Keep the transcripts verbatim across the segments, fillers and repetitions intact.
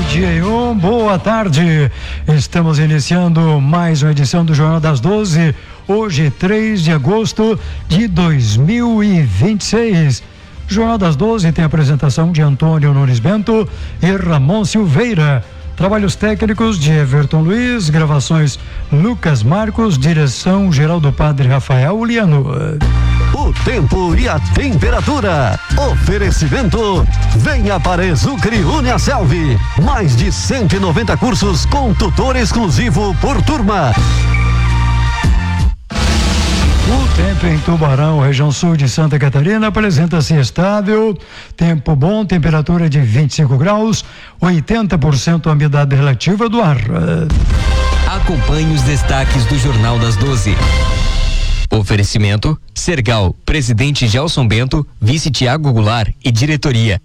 Meio-dia e um, boa tarde. Estamos iniciando mais uma edição do Jornal das doze. Hoje, três de agosto de dois mil e vinte e seis. Jornal das doze tem a apresentação de Antônio Nunes Bento e Ramon Silveira. Trabalhos técnicos de Everton Luiz, gravações Lucas Marcos, direção geral do Padre Rafael Liano. O tempo e a temperatura. Oferecimento. Venha para Exucre Uniaselv. Mais de cento e noventa cursos com tutor exclusivo por turma. O tempo em Tubarão, região sul de Santa Catarina, apresenta-se estável, tempo bom, temperatura de vinte e cinco graus, oitenta por cento a umidade relativa do ar. Acompanhe os destaques do Jornal das doze. Oferecimento: Sergal, presidente Gelson Bento, vice Tiago Goulart e diretoria.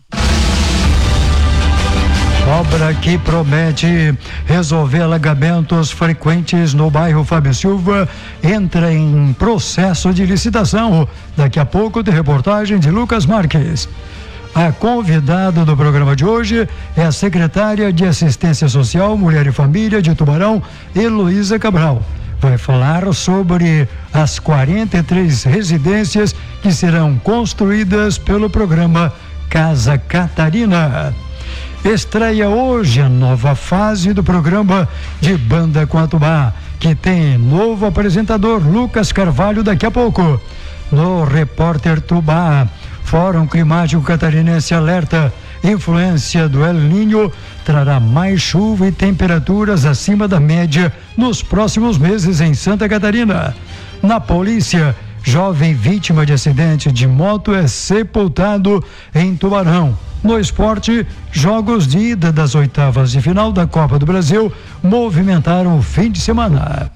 Obra que promete resolver alagamentos frequentes no bairro Fábio Silva entra em processo de licitação. Daqui a pouco tem reportagem de Lucas Marques. A convidada do programa de hoje é a secretária de Assistência Social, Mulher e Família de Tubarão, Heloísa Cabral. Vai falar sobre as quarenta e três residências que serão construídas pelo programa Casa Catarina. Estreia hoje a nova fase do programa de Banda com Atubá, que tem novo apresentador, Lucas Carvalho, daqui a pouco. No Repórter Tubá, Fórum Climático Catarinense alerta: influência do El Niño trará mais chuva e temperaturas acima da média nos próximos meses em Santa Catarina. Na polícia, jovem vítima de acidente de moto é sepultado em Tubarão. No esporte, jogos de ida das oitavas de final da Copa do Brasil movimentaram o fim de semana.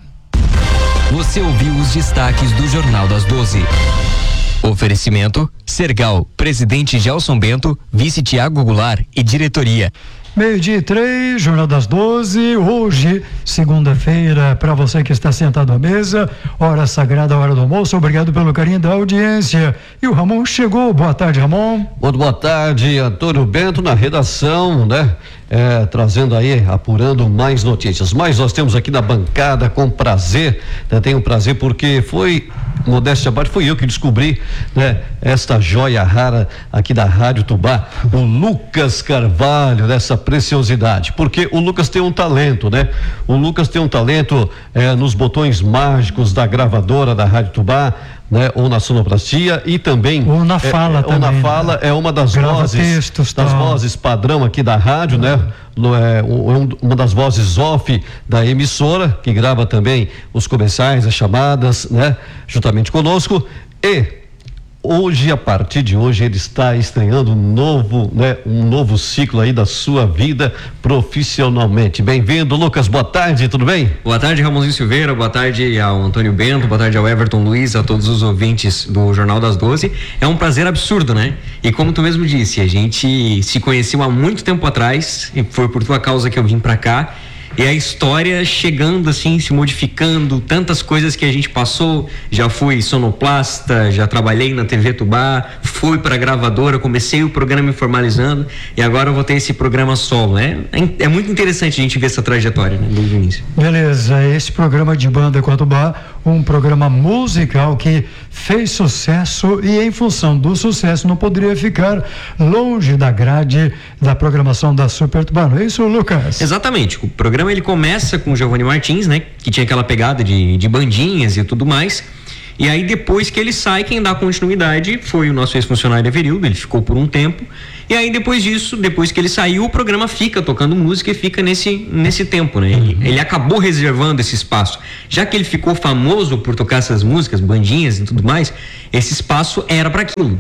Você ouviu os destaques do Jornal das doze. Oferecimento: Sergal, presidente Gelson Bento, vice Tiago Goulart e diretoria. Meio-dia e três, Jornal das doze, hoje, segunda-feira, para você que está sentado à mesa, hora sagrada, hora do almoço, obrigado pelo carinho da audiência. E o Ramon chegou, boa tarde, Ramon. Boa, boa tarde, Antônio Bento na redação, né? É, trazendo aí, apurando mais notícias. Mas nós temos aqui na bancada, com prazer, né? Tenho prazer porque foi, modéstia à parte, fui eu que descobri, né? Esta joia rara aqui da Rádio Tubá, o Lucas Carvalho, dessa preciosidade, porque o Lucas tem um talento, né? O Lucas tem um talento é, nos botões mágicos da gravadora da Rádio Tubá, né? Ou na sonoplastia e também ou na fala é, também, ou na fala né? É uma das Grava vozes textos, das tal. vozes padrão aqui da rádio, né? É uma das vozes off da emissora, que grava também os comerciais, as chamadas, né? Juntamente conosco. E hoje, a partir de hoje, ele está estreando um novo, né? Um novo ciclo aí da sua vida profissionalmente. Bem-vindo, Lucas, boa tarde, tudo bem? Boa tarde, Ramonzinho Silveira, boa tarde ao Antônio Bento, boa tarde ao Everton Luiz, a todos os ouvintes do Jornal das doze. É um prazer absurdo, né? E como tu mesmo disse, a gente se conheceu há muito tempo atrás, e foi por tua causa que eu vim pra cá. E a história chegando assim, se modificando, tantas coisas que a gente passou. Já fui sonoplasta, já trabalhei na T V Tubá, fui pra gravadora, comecei o programa me formalizando e agora eu vou ter esse programa solo, né? É, é muito interessante a gente ver essa trajetória, né? Desde o início. Beleza, esse programa de Banda com Atubá, um programa musical que fez sucesso e em função do sucesso não poderia ficar longe da grade da programação da Super Tubá, não é isso, Lucas? Exatamente, o programa ele começa com o Giovanni Martins, né? Que tinha aquela pegada de, de bandinhas e tudo mais. E aí depois que ele sai, quem dá continuidade foi o nosso ex-funcionário Everildo, ele ficou por um tempo. E aí depois disso, depois que ele saiu, o programa fica tocando música e fica nesse, nesse tempo, né? Ele, ele acabou reservando esse espaço. Já que ele ficou famoso por tocar essas músicas, bandinhas e tudo mais, esse espaço era para aquilo.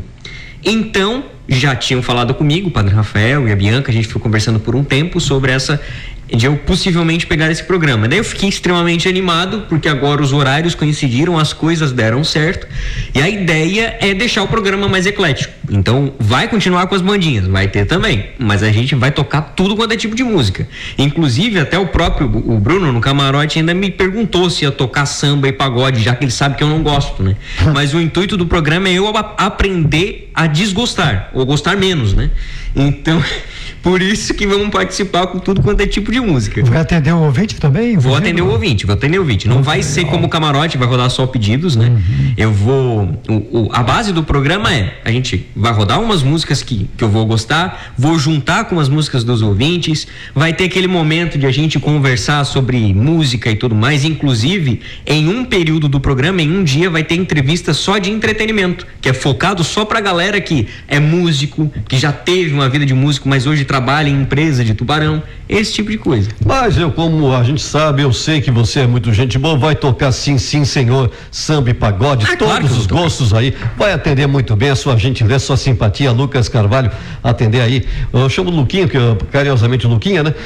Então, já tinham falado comigo, o Padre Rafael e a Bianca, a gente ficou conversando por um tempo sobre essa, de eu possivelmente pegar esse programa. Daí eu fiquei extremamente animado, porque agora os horários coincidiram, as coisas deram certo, e a ideia é deixar o programa mais eclético. Então vai continuar com as bandinhas, vai ter também, mas a gente vai tocar tudo quanto é tipo de música. Inclusive até o próprio o Bruno no camarote ainda me perguntou se ia tocar samba e pagode, já que ele sabe que eu não gosto, né? Mas o intuito do programa é eu a- aprender a desgostar, ou gostar menos, né? Então, por isso que vamos participar com tudo quanto é tipo de música. Vai atender o ouvinte também? Vou atender o ouvinte, vou atender o ouvinte. Não vai ser como o camarote, vai rodar só pedidos, né? Uhum. Eu vou. O, o, a base do programa é: a gente vai rodar umas músicas que, que eu vou gostar, vou juntar com as músicas dos ouvintes, vai ter aquele momento de a gente conversar sobre música e tudo mais. Inclusive, em um período do programa, em um dia, vai ter entrevista só de entretenimento, que é focado só pra galera que é músico, que já teve uma vida de músico, mas hoje trabalha em empresa de Tubarão, esse tipo de coisa. Mas eu, como a gente sabe, eu sei que você é muito gente boa, vai tocar sim, sim, senhor, samba e pagode, Ah, todos claro que eu os vou gostos aí, vai atender muito bem a sua gentileza, sua simpatia, Lucas Carvalho, atender aí, eu chamo Luquinha, que eu, carinhosamente Luquinha, né?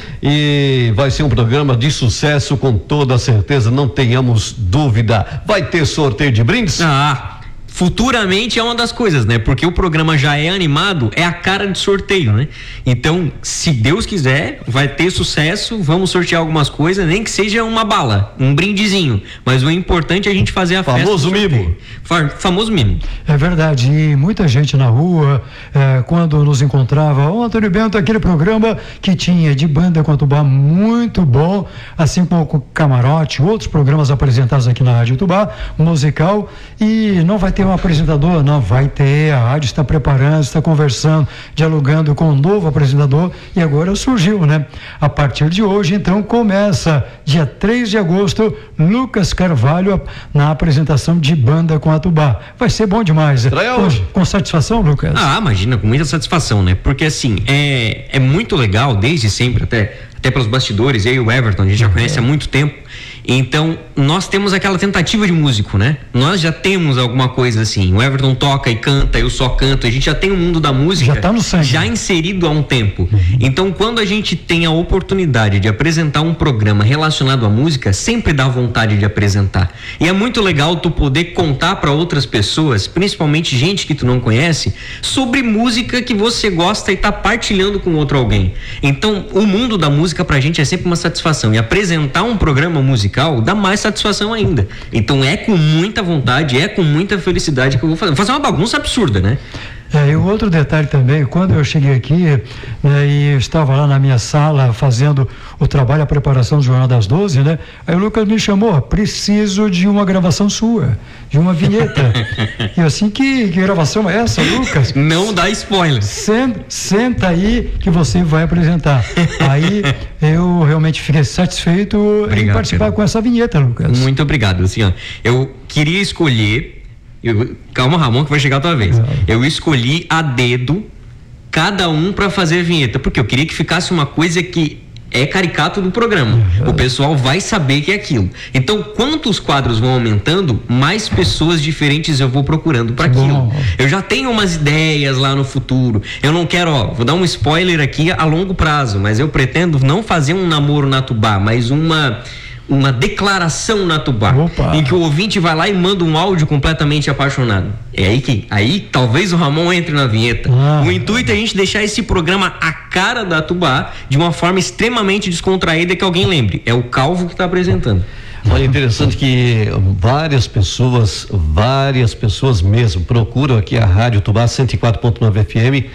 E vai ser um programa de sucesso com toda certeza, não tenhamos dúvida. Vai ter sorteio de brindes? Ah, futuramente é uma das coisas, né? Porque o programa já é animado, é a cara de sorteio, né? Então, se Deus quiser, vai ter sucesso, vamos sortear algumas coisas, nem que seja uma bala, um brindezinho, mas o importante é a gente fazer a Famoso festa. mimo. Fa- famoso mimo. É verdade, e muita gente na rua, eh, quando nos encontrava, o Antônio Bento, aquele programa que tinha de banda com Tubá muito bom, assim como o Camarote, outros programas apresentados aqui na Rádio Tubá, musical, e não vai ter um apresentador, não, vai ter, a rádio está preparando, está conversando, dialogando com um novo apresentador, e agora surgiu, né? A partir de hoje, então, começa, dia três de agosto, Lucas Carvalho na apresentação de banda com a Tubá. Vai ser bom demais. Estreia Com, hoje. com satisfação, Lucas? Ah, imagina, com muita satisfação, né? Porque assim, é, é muito legal, desde sempre, até, até pelos bastidores, eu e o Everton, a gente já conhece há muito tempo. Então, nós temos aquela tentativa de músico, né? Nós já temos alguma coisa assim. O Everton toca e canta, eu só canto. A gente já tem o mundo da música Já tá no sangue. já inserido há um tempo. Então, quando a gente tem a oportunidade de apresentar um programa relacionado à música, sempre dá vontade de apresentar. E é muito legal tu poder contar para outras pessoas, principalmente gente que tu não conhece, sobre música que você gosta e tá partilhando com outro alguém. Então, o mundo da música pra gente é sempre uma satisfação. E apresentar um programa musical dá mais satisfação ainda. Então é com muita vontade, é com muita felicidade que eu vou fazer. Vou fazer uma bagunça absurda, né? É, e o outro detalhe também, quando eu cheguei aqui, né, e eu estava lá na minha sala fazendo o trabalho, a preparação do Jornal das doze, né? Aí o Lucas me chamou, preciso de uma gravação sua, de uma vinheta. E eu assim, que, que gravação é essa, Lucas? Não dá spoiler. Senta, senta aí que você vai apresentar. Aí eu realmente fiquei satisfeito Obrigado, em participar Pedro. com essa vinheta, Lucas. Muito obrigado. Assim, ó, eu queria escolher. Eu, calma, Ramon, que vai chegar a tua vez. Eu escolhi a dedo cada um para fazer a vinheta, porque eu queria que ficasse uma coisa que é caricato do programa. Uhum. O pessoal vai saber que é aquilo. Então, quanto os quadros vão aumentando, mais pessoas diferentes eu vou procurando para aquilo. Bom. Eu já tenho umas ideias lá no futuro. Eu não quero, ó, vou dar um spoiler aqui a longo prazo, mas eu pretendo não fazer um namoro na Tubá, mas uma uma declaração na Tubá, Opa. em que o ouvinte vai lá e manda um áudio completamente apaixonado. É aí que, aí talvez o Ramon entre na vinheta. Ah. O intuito é a gente deixar esse programa a cara da Tubá de uma forma extremamente descontraída que alguém lembre. É o Calvo que está apresentando. Olha, interessante que várias pessoas, várias pessoas mesmo, procuram aqui a Rádio Tubá cento e quatro ponto nove F M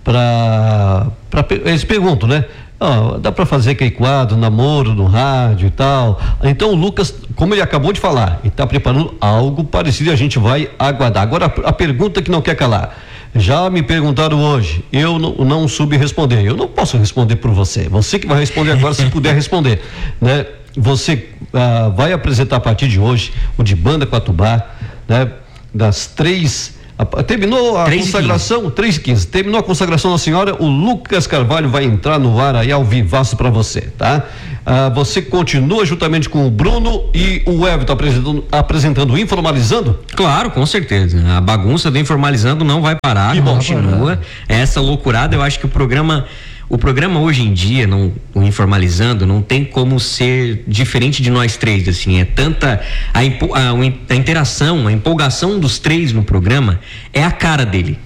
para, eles perguntam, né? Ah, dá para fazer aquele quadro, namoro no rádio e tal. Então o Lucas, como ele acabou de falar, ele está preparando algo parecido e a gente vai aguardar. Agora a, a pergunta que não quer calar. Já me perguntaram hoje, eu não, não soube responder. Eu não posso responder por você. Você que vai responder agora, se puder responder, né? Você ah, vai apresentar a partir de hoje o de banda com a Tubá, né? Das três. A, terminou a três consagração, três e quinze. Terminou a consagração da senhora, o Lucas Carvalho vai entrar no ar aí ao vivaço para você, tá? Ah, você continua juntamente com o Bruno e o Everton apresentando, apresentando Informalizando? Claro, com certeza. A bagunça do Informalizando não vai parar, Que bom. continua. Essa loucurada, eu acho que o programa o programa hoje em dia, não, o Informalizando, não tem como ser diferente de nós três, assim, é tanta a, a, a interação, a empolgação dos três no programa é a cara dele.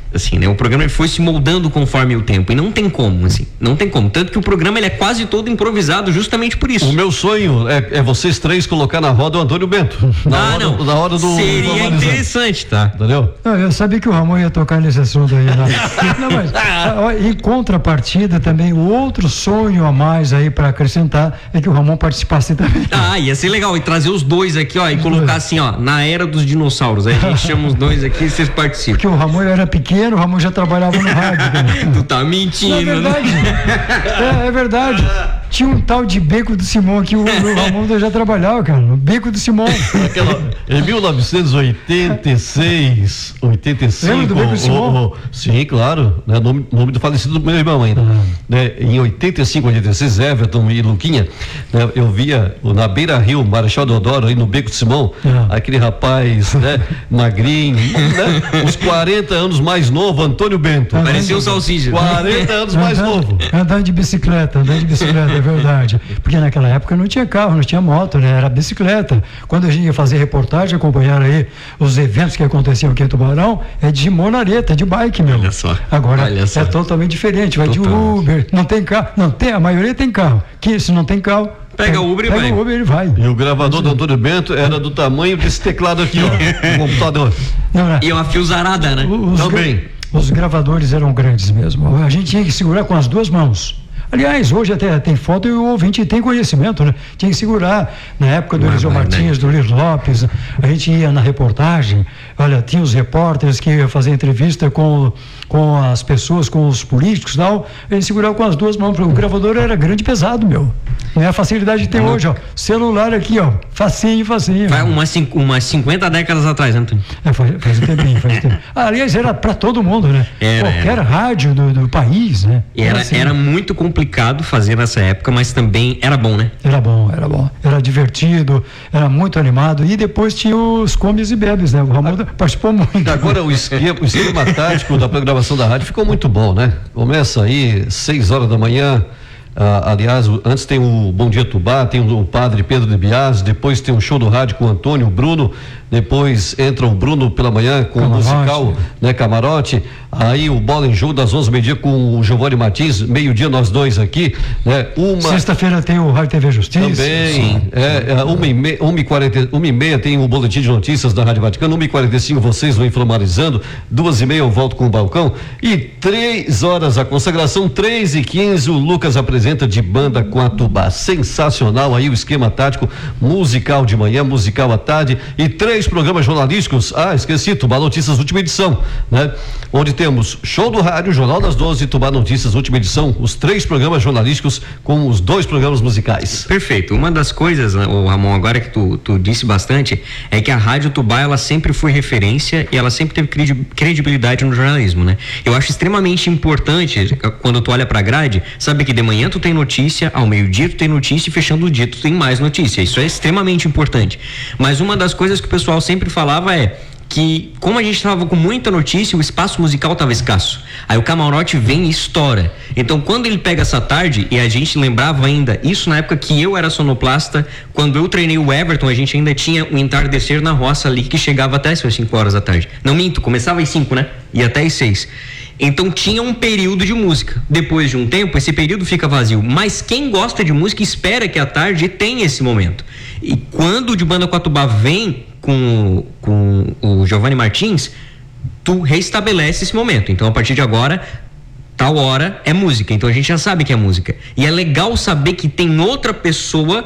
Assim, né? O programa ele foi se moldando conforme o tempo e não tem como, assim, não tem como. Tanto que o programa ele é quase todo improvisado justamente por isso. O meu sonho é, é vocês três colocar na roda o Antônio Bento. Na ah, hora, não. Na hora do. Seria do interessante, tá? Entendeu? Não, eu sabia que o Ramon ia tocar nesse assunto aí, né? Não, mas ó, em contrapartida também, o outro sonho a mais aí para acrescentar é que o Ramon participasse também. Ah, ia ser legal. E trazer os dois aqui, ó, e colocar assim, ó, na era dos dinossauros. Aí a gente chama os dois aqui e vocês participam. Porque o Ramon era pequeno, o Ramon já trabalhava no rádio. Né? Tu tá mentindo, é verdade. né? É, é verdade. Tinha um tal de Beco do Simão que o, o Ramon já trabalhava, cara. O Beco do Simão. Aquela, em mil novecentos e oitenta e seis, oitenta e cinco. Lembra do Beco do Simão? O, o, sim, claro. Né, nome, nome do falecido do meu irmão ainda. Uhum. Né, em oitenta e cinco, oitenta e seis, Everton e Luquinha, né, eu via na Beira Rio, Marechal Deodoro, aí no Beco do Simão, uhum. aquele rapaz, né, magrinho, né, uns quarenta anos mais novo, Antônio Bento. Parecia um salsicha. quarenta anos mais andando, novo. Andando de bicicleta, andando de bicicleta. É verdade, porque naquela época não tinha carro, não tinha moto, né? Era bicicleta. Quando a gente ia fazer reportagem, acompanhar aí os eventos que aconteciam aqui em Tubarão, é de monareta, de bike, meu. Olha só. Agora Olha só. É totalmente diferente, vai Total. de Uber, não tem carro, não tem, a maioria tem carro. Que se não tem carro, pega o Uber e pega vai. o Uber e vai. E o gravador do Antônio Bento era do tamanho desse teclado aqui, ó, o computador. Não, não. E uma fiozarada, né? Os, Também. Os gravadores eram grandes mesmo. A gente tinha que segurar com as duas mãos. Aliás, hoje até tem foto e o ouvinte tem conhecimento, né? Tinha que segurar. Na época do Eliseu Martins, do Luiz Lopes, a gente ia na reportagem, olha, tinha os repórteres que iam fazer entrevista com, com as pessoas, com os políticos e tal, a gente segurava com as duas mãos, porque o gravador era grande e pesado, meu. Não é a facilidade que tem uhum. hoje, ó. Celular aqui, ó, facinho, facinho. Vai umas, umas cinquenta décadas atrás, né, Antônio? É, faz, faz um tempinho, faz um tempo. Ah, aliás, era para todo mundo, né? Era, Qualquer era. rádio do, do país, né? Era, assim. Era muito complicado fazer nessa época, mas também era bom, né? Era bom, era bom. Era divertido, era muito animado. E depois tinha os comes e bebes, né? O Ramon participou muito. Agora o esquema, o esquema tático da programação da rádio ficou muito bom, né? Começa aí seis horas da manhã. Ah, aliás, o, antes tem o Bom Dia Tubá, tem o, o padre Pedro de Bias, depois tem um show do rádio com o Antônio, o Bruno, depois entra o Bruno pela manhã com o musical, né, Camarote, aí o Bola em Jogo das onze, meio-dia com o Giovanni Martins, meio-dia nós dois aqui, né, uma... Sexta-feira tem o Rádio T V Justiça. Também, Sim. é, é uma, e me, uma, e quarenta, uma e meia tem o Boletim de Notícias da Rádio Vaticano, uma e quarenta e cinco vocês vão informalizando, duas e meia eu volto com o balcão, e três horas a consagração, três e quinze o Lucas apresenta de banda com a Tubá, sensacional aí o esquema tático, musical de manhã, musical à tarde, e três programas jornalísticos, ah, esqueci, Tubá Notícias, última edição, né? Onde temos Show do Rádio, Jornal das doze, Tubá Notícias, última edição, os três programas jornalísticos com os dois programas musicais. Perfeito. Uma das coisas, o Ramon, agora que tu, tu disse bastante, é que a Rádio Tubá, ela sempre foi referência e ela sempre teve credibilidade no jornalismo, né? Eu acho extremamente importante, quando tu olha pra grade, saber que de manhã tu tem notícia, ao meio-dia tu tem notícia e fechando o dia tu tem mais notícia. Isso é extremamente importante. Mas uma das coisas que o pessoal sempre falava é que, como a gente estava com muita notícia, o espaço musical estava escasso. Aí o Camarote vem e estoura. Então, quando ele pega essa tarde, e a gente lembrava ainda, isso na época que eu era sonoplasta, quando eu treinei o Everton, a gente ainda tinha o entardecer na roça ali, que chegava até as cinco horas da tarde. Não minto, começava às cinco, né? E até às seis. Então tinha um período de música. Depois de um tempo, esse período fica vazio. Mas quem gosta de música espera que a tarde tenha esse momento. E quando o De Banda com a Tubá vem com, com o Giovanni Martins, tu reestabelece esse momento. Então, a partir de agora, tal hora é música. Então a gente já sabe que é música. E é legal saber que tem outra pessoa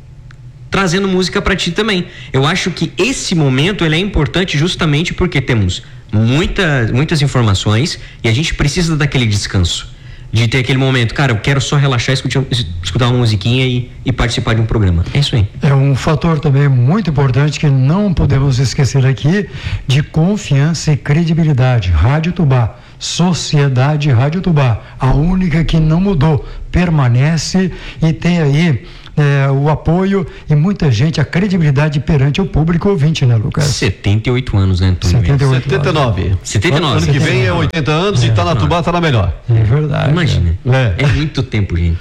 trazendo música para ti também. Eu acho que esse momento ele é importante justamente porque temos muita, muitas informações e a gente precisa daquele descanso, de ter aquele momento, cara, eu quero só relaxar, escutar, escutar uma musiquinha e, e participar de um programa. É isso aí. É um fator também muito importante que não podemos esquecer aqui, de confiança e credibilidade. Rádio Tubá, Sociedade Rádio Tubá, a única que não mudou, permanece e tem aí É, o apoio e muita gente, a credibilidade perante o público ouvinte, né, Lucas? setenta e oito anos, né, Antônio? setenta e oito setenta e nove. setenta e nove. Ano que vem é oitenta anos é, e tá na Tubá, tá na melhor. É verdade. Imagina. É, é muito tempo, gente.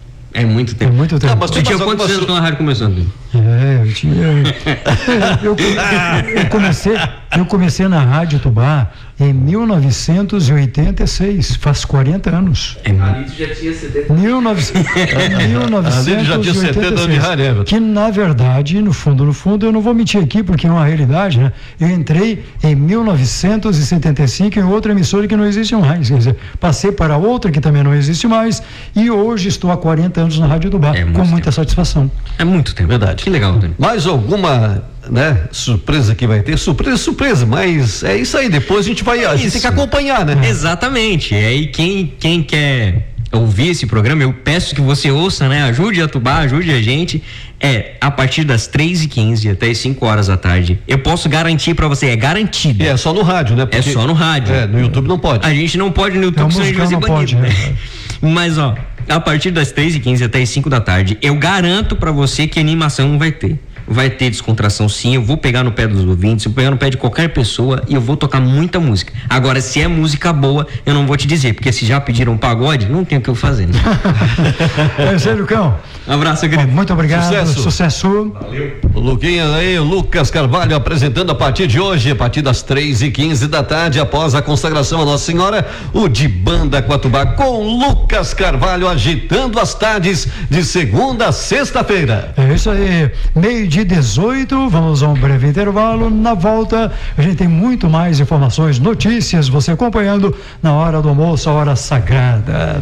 É muito tempo. É muito tempo. Ah, mas tu tinha quantos anos quando a rádio começou, Antônio? É, eu tinha. Eu, eu, eu, comecei, eu comecei na Rádio Tubá em mil novecentos e oitenta e seis, faz quarenta anos. É, Alídio já tinha setenta. mil e novecentos, mil novecentos já tinha setenta anos de rádio, que na verdade, no fundo, no fundo, eu não vou mentir aqui porque é uma realidade, né? Eu entrei em mil novecentos e setenta e cinco em outra emissora que não existe mais, quer dizer, passei para outra que também não existe mais e hoje estou há quarenta anos na Rádio do Bar, É com muito muita tempo. satisfação. É muito tempo. Verdade. Que legal, Antônio. Mais alguma, né, surpresa que vai ter? Surpresa, surpresa, mas é isso aí, depois a gente vai, a gente Isso. tem que acompanhar, né? Exatamente. E aí, quem, quem quer ouvir esse programa, eu peço que você ouça, né? Ajude a Tubá, ajude a gente. É a partir das três e quinze até as cinco horas da tarde. Eu posso garantir pra você, é garantido. E é só no rádio, né? É só no rádio. É, no YouTube não pode. A gente não pode no YouTube, Não, senão a gente vai ser musical não banido, pode, né? Mas, ó, a partir das três e quinze até as cinco da tarde, eu garanto pra você que animação vai ter. Vai ter descontração, sim. Eu vou pegar no pé dos ouvintes, eu vou pegar no pé de qualquer pessoa e eu vou tocar muita música. Agora, se é música boa, eu não vou te dizer, porque se já pediram pagode, não tem o que eu fazer, né? É sério, Cão. Um abraço, Bom, querido. muito obrigado. Sucesso. Sucesso. O Luquinha aí, o Lucas Carvalho apresentando a partir de hoje, a partir das três e quinze da tarde, após a consagração a Nossa Senhora, o de Banda Quatubá com Lucas Carvalho agitando as tardes de segunda a sexta-feira. É isso aí, meio-dia dezoito, vamos a um breve intervalo. Na volta, a gente tem muito mais informações, notícias, você acompanhando na hora do almoço, a hora sagrada.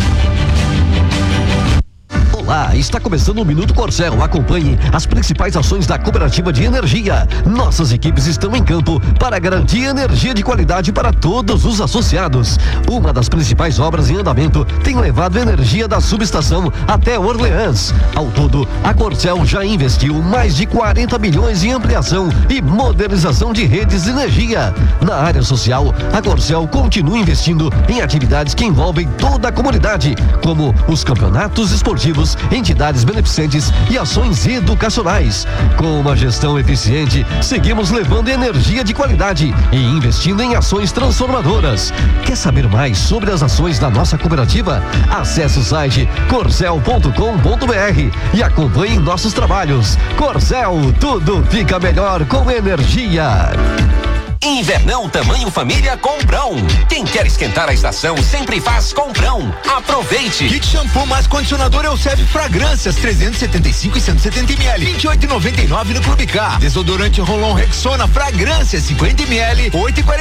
Olá, está começando o Minuto Corcel. Acompanhe as principais ações da Cooperativa de Energia. Nossas equipes estão em campo para garantir energia de qualidade para todos os associados. Uma das principais obras em andamento tem levado energia da subestação até Orleans. Ao todo, a Corcel já investiu mais de quarenta milhões em ampliação e modernização de redes de energia. Na área social, a Corcel continua investindo em atividades que envolvem toda a comunidade, como os campeonatos esportivos, entidades beneficentes e ações educacionais. Com uma gestão eficiente, seguimos levando energia de qualidade e investindo em ações transformadoras. Quer saber mais sobre as ações da nossa cooperativa? Acesse o site corcel ponto com ponto br e acompanhe nossos trabalhos. Corcel, tudo fica melhor com energia. Invernão tamanho família Comprão. Quem quer esquentar a estação sempre faz Comprão. Aproveite. Kit shampoo mais condicionador Elseve Fragrâncias trezentos e setenta e cinco e cento e setenta mililitros, vinte e oito e noventa e nove no Clube K. Desodorante Rolon Rexona Fragrâncias cinquenta mililitros, oito e quarenta.